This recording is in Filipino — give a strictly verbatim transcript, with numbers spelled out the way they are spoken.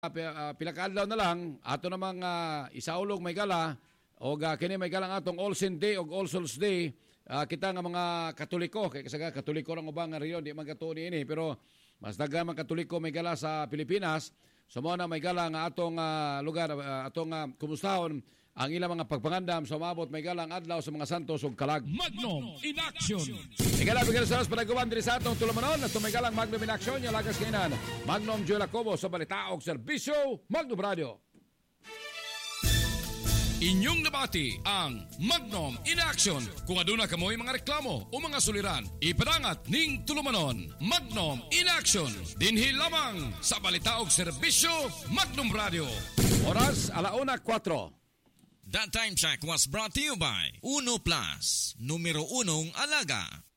uh, pilakaadlaw na lang ato namang uh, isaulog may gala o uh, kini may galang atong All Saints Day o All Souls Day. Uh, kita nga mga Katoliko kay kasaga Katoliko ra ubang nga riyon di man katuon ini pero mas daghan man Katoliko may gala sa Pilipinas. Sumo na may gala nga atong uh, lugar uh, atong uh, kumustahon ang ilang mga pagpangandam sa umabot may galang adlaw sa mga santos ug kalag. Magnum in action. Igala bigala sa panaguban diri sa atong tulumanon at may galang Magnum in action yung lagas kainan. Magnum Joel Acobo sa balita og serbisyo Magnum Radio. Inyong nabati ang Magnum in action. Kung aduna kamoy mga reklamo o mga suliran, ipadangat ning tulumanon. Magnum in action. Dinhi lamang sa balita og serbisyo Magnum Radio. Oras alauna kwatro. That time check was brought to you by Uno Plus, numero unong alaga.